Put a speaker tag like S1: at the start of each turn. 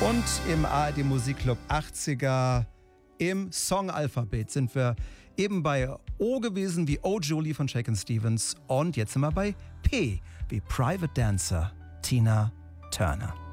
S1: Und im ARD Musikclub 80er im Songalphabet sind wir eben bei O gewesen wie Oh Julie von Shakin' Stevens und jetzt sind wir bei P wie Private Dancer Tina Turner.